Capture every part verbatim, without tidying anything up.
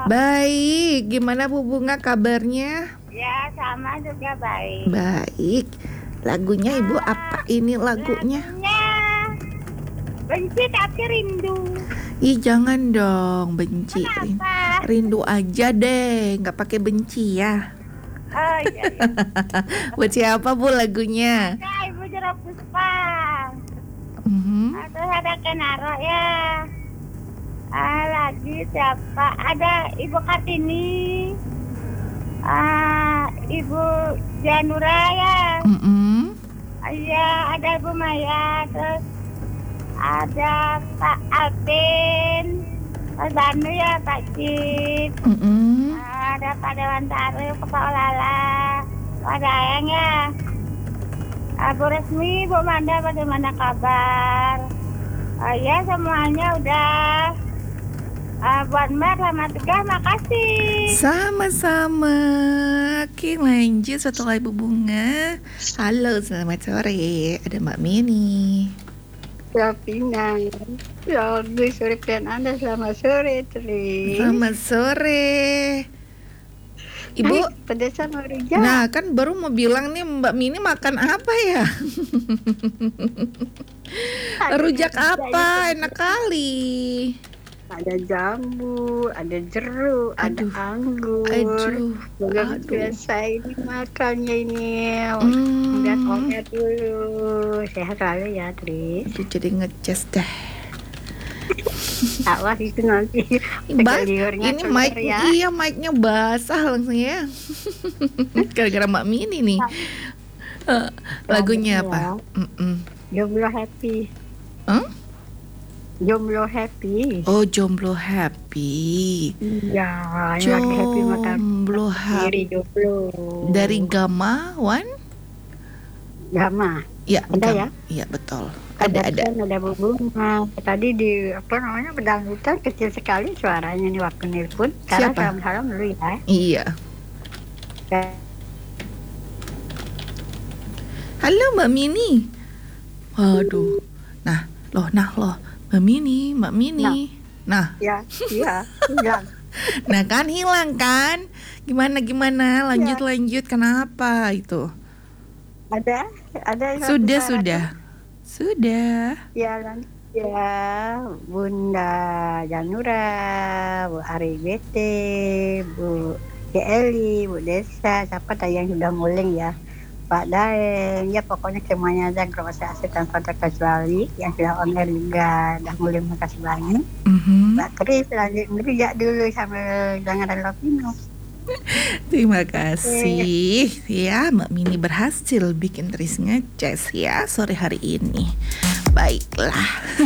Baik, gimana Bu Bunga kabarnya? Ya, sama juga baik. Baik. Lagunya Ibu apa ini lagunya? Lagunya Benci Tapi Rindu. Ih, jangan dong benci. Rin- Kenapa? Rindu aja deh, nggak pakai benci ya. Oh iya, iya. Buat siapa Bu lagunya? Ya, Ibu Jero Puspa. Mhm. Terus ada Kenaro ya. Ah, lagi siapa? Ada Ibu Kartini. Ah, Ibu Janura ya. Mhm. Iya, ada Ibu Maya. Terus ada Pak Alvin. Pak Banu ya, Pak Cip. Mhm. Ada Pak Dewan Taru, Pak Olala. Pak Dayang ya. Ah, Bu Resmi, Bu Manda, bagaimana kabar? Ah, ya, semuanya udah. Ah, buat Mbak, selamat tinggal, makasih. Sama-sama. Oke, lanjut setelah Ibu Bunga. Halo, selamat sore. Ada Mbak Mini. Rapina, ya Gue sore dan Anda selamat sore Tri. Selamat sore. Ibu, Hai, pedesan mau rujak. nah kan baru mau bilang nih Mbak Mini makan apa ya? Rujak apa? Enak kali. Ada jambu, ada jeruk, ada Aduh, anggur. Aduh, Belum aduh. biasa ini makannya ini. Hmm. Lihat omet dulu. Sehat selalu ya Tri. Aduh, jadi ngecas dah. Awas itu nanti. Mbak, liurnya ini keluar mic, ya. iya mic-nya basah langsung ya. Gara-gara Mbak Mini nih. Eh, lagunya apa? Mm-mm. Jomblo happy. Huh? Jomblo happy. Oh, jomblo happy. Iya, ini lagi happy makan Jomblo sendiri happy. jomblo. Dari Gama One? Gama. Ya, Ada Gama. ya? Iya, betul. Ada, ada. Ada bunga. Tadi di apa namanya pedangdutan kecil sekali suaranya nih waktu nelpon. Sekarang Siapa? salam-salam dulu ya. Iya. Halo Mbak Mini. Waduh. Nah, loh, nah loh. Mbak Mini, Mbak Mini. Nah, Ya, iya, hilang. nah kan hilang kan? Gimana gimana? Lanjut lanjut. Kenapa itu? Ada, ada yang Sudah suara. sudah sudah. Ya, lan- ya, Bunda Janura, Bu Ari Bete, Bu Eli, Bu Desa, siapa tadi yang sudah nguling ya? Pak Daeng, ya pokoknya semuanya aja kalau saya asli tanpa terkecuali yang sudah on air juga dah mulai makasih banyak. Mhm. Mbak Kris lanjut ngeriak dulu sambil jangan ada Lopino. Terima kasih ya, Mbak Mini berhasil bikin Tris ngecas ya sore hari ini. Baiklah.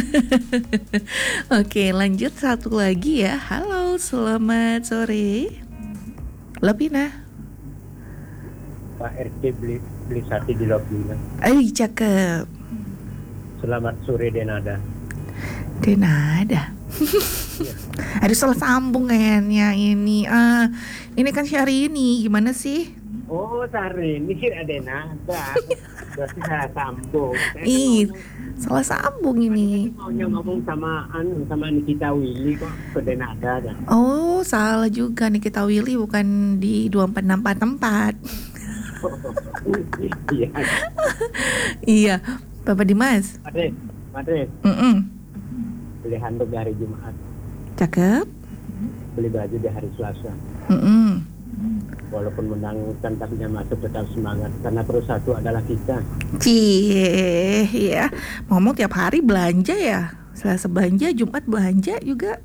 Oke, lanjut satu lagi ya. Halo, selamat sore. Lopina. Pak R T beli beli sate di Lopina. Ay, cakep. Selamat sore Denada. Denada. Aduh, salah sambung kayaknya ini. Ah, ini kan Syahrini, gimana sih? Oh, Sari, ini sih ada Denada. Berarti saya sambung. Saya Ih, kan ngomong- salah sambung ini. maunya ngomong sama anu sama Nikita Willy kok ke Denada kan. Oh, salah juga nih, kita Willy bukan di dua empat enam empat tempat. Iya. Iya, Bapak Dimas. Madrid, Madrid Mm-mm. beli handuk di hari Jumat, Cakep. beli baju di hari Selasa. Mm-mm. Walaupun menangkan tapi jangan masuk tetap semangat karena perusahaan adalah kita. Cie, ya. Ngomong tiap hari belanja ya. Selasa belanja, Jumat belanja juga.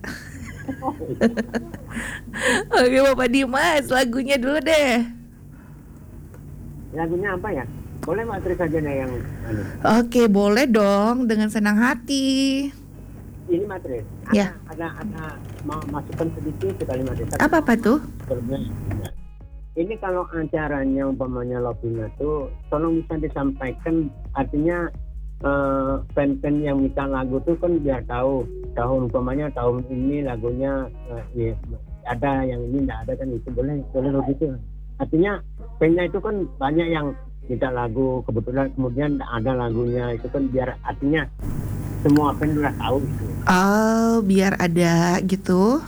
Oke, Bapak Dimas, lagunya dulu deh. Lagunya apa ya? Boleh materi saja deh yang anu. Oke, boleh dong, dengan senang hati. Ini materi. Ada, Ya. ada ada mau masukkan sedikit sekali materi. Apa-apa tuh? Sebelumnya, ini kalau acaranya umpamanya Lopina tuh tolong bisa disampaikan, artinya eh, fan-fan yang minta lagu tuh kan biar tahu tahun umpamanya tahun ini lagunya eh, ya, ada yang ini tidak ada kan, itu boleh boleh begitu. Artinya fan-nya itu kan banyak yang minta lagu, kebetulan kemudian ada lagunya, itu kan biar artinya semua fan udah tahu gitu. Oh, biar ada gitu.